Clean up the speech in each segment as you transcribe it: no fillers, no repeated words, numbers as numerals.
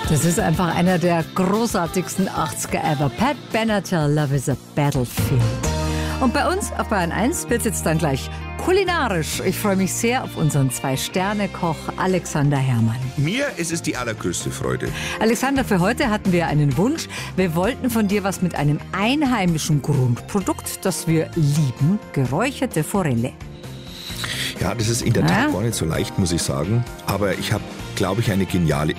Das ist einfach einer der großartigsten 80er ever. Pat Benatar, Love is a Battlefield. Und bei uns auf Bayern 1 wird es jetzt dann gleich kulinarisch. Ich freue mich sehr auf unseren 2-Sterne-Koch Alexander Herrmann. Mir ist es die allergrößte Freude. Alexander, für heute hatten wir einen Wunsch. Wir wollten von dir was mit einem einheimischen Grundprodukt, das wir lieben, geräucherte Forelle. Ja, das ist in der Tat gar nicht so leicht, muss ich sagen. Aber ich habe, glaube ich, eine geniale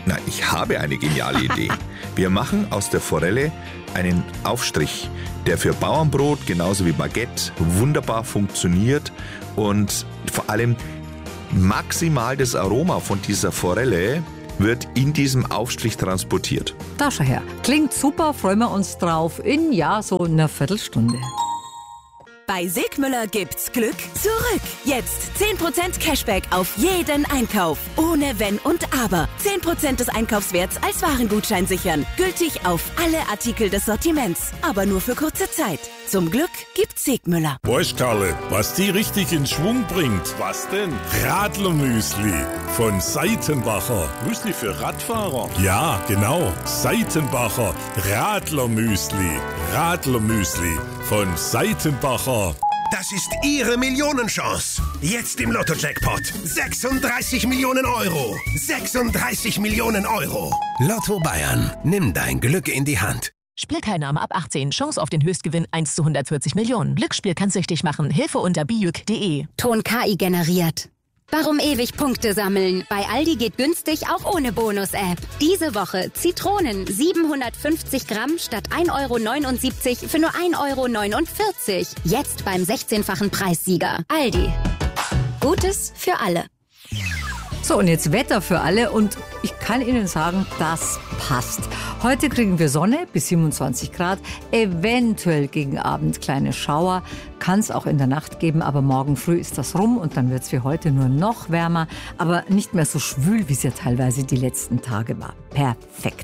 Idee. Wir machen aus der Forelle einen Aufstrich, der für Bauernbrot genauso wie Baguette wunderbar funktioniert und vor allem maximal das Aroma von dieser Forelle wird in diesem Aufstrich transportiert. Da schau her. Klingt super, freuen wir uns drauf in so einer Viertelstunde. Bei Sigmüller gibt's Glück zurück. Jetzt 10% Cashback auf jeden Einkauf. Ohne Wenn und Aber. 10% des Einkaufswerts als Warengutschein sichern. Gültig auf alle Artikel des Sortiments. Aber nur für kurze Zeit. Zum Glück gibt's Sigmüller. Weißt Karle, was die richtig in Schwung bringt? Was denn? Radlermüsli von Seitenbacher. Müsli für Radfahrer? Ja, genau. Seitenbacher Radlermüsli. Radlermüsli von Seitenbacher. Das ist Ihre Millionenchance. Jetzt im Lotto-Jackpot. 36 Millionen Euro. 36 Millionen Euro. Lotto Bayern. Nimm dein Glück in die Hand. Spielteilnahme ab 18. Chance auf den Höchstgewinn 1 zu 140 Millionen. Glücksspiel kann süchtig machen. Hilfe unter bijuk.de. Ton KI generiert. Warum ewig Punkte sammeln? Bei Aldi geht günstig auch ohne Bonus-App. Diese Woche Zitronen 750 Gramm statt 1,79 € für nur 1,49 €. Jetzt beim 16-fachen Preissieger. Aldi. Gutes für alle. So, und jetzt Wetter für alle und ich kann Ihnen sagen, das passt. Heute kriegen wir Sonne bis 27 Grad, eventuell gegen Abend kleine Schauer, kann es auch in der Nacht geben, aber morgen früh ist das rum und dann wird es wie heute nur noch wärmer, aber nicht mehr so schwül, wie es ja teilweise die letzten Tage war. Perfekt.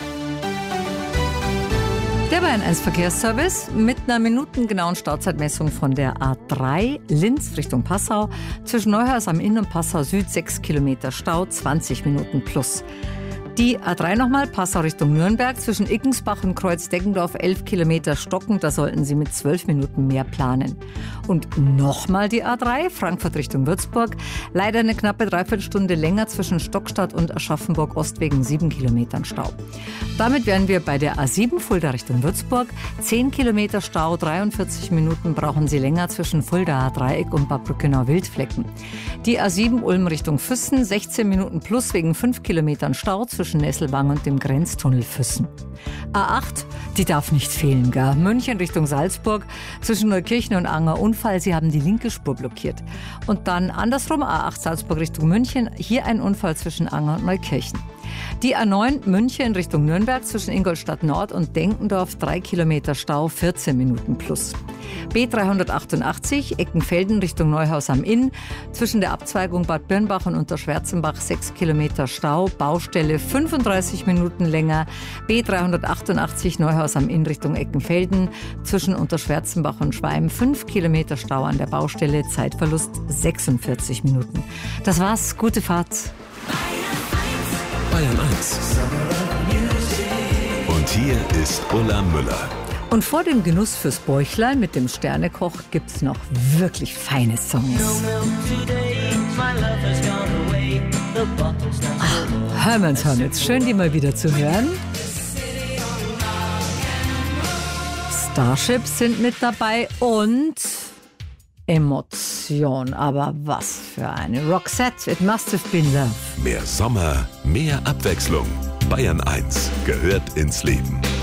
Der Bayern 1 Verkehrsservice mit einer minutengenauen Stauzeitmessung von der A3 Linz Richtung Passau. Zwischen Neuhaus am Inn und Passau Süd 6 Kilometer Stau, 20 Minuten plus. Die A3 nochmal, Passau Richtung Nürnberg, zwischen Iggensbach und Kreuz-Deggendorf 11 Kilometer stockend, da sollten Sie mit 12 Minuten mehr planen. Und nochmal die A3, Frankfurt Richtung Würzburg, leider eine knappe Dreiviertelstunde länger zwischen Stockstadt und Aschaffenburg Ost wegen 7 Kilometern Stau. Damit wären wir bei der A7 Fulda Richtung Würzburg, 10 Kilometer Stau, 43 Minuten brauchen Sie länger zwischen Fuldaer Dreieck und Bad Brückenau-Wildflecken. Die A7 Ulm Richtung Füssen, 16 Minuten plus wegen 5 Kilometern Stau zwischen Nesselwang und dem Grenztunnel Füssen. A8, die darf nicht fehlen, gell? München Richtung Salzburg, zwischen Neukirchen und Anger Unfall, sie haben die linke Spur blockiert. Und dann andersrum, A8 Salzburg Richtung München, hier ein Unfall zwischen Anger und Neukirchen. Die A9 München Richtung Nürnberg zwischen Ingolstadt Nord und Denkendorf 3 Kilometer Stau, 14 Minuten plus. B388 Eckenfelden Richtung Neuhaus am Inn zwischen der Abzweigung Bad Birnbach und Unterschwerzenbach 6 Kilometer Stau, Baustelle 35 Minuten länger. B388 Neuhaus am Inn Richtung Eckenfelden zwischen Unterschwerzenbach und Schweim 5 Kilometer Stau an der Baustelle, Zeitverlust 46 Minuten. Das war's, gute Fahrt. Bayern 1. Und hier ist Ulla Müller. Und vor dem Genuss fürs Bäuchlein mit dem Sternekoch gibt's noch wirklich feine Songs. Herman's Hermits, schön die mal wieder zu hören. Starships sind mit dabei und Emotion, aber was für eine. Roxette, It Must Have Been Love. Mehr Sommer, mehr Abwechslung. Bayern 1 gehört ins Leben.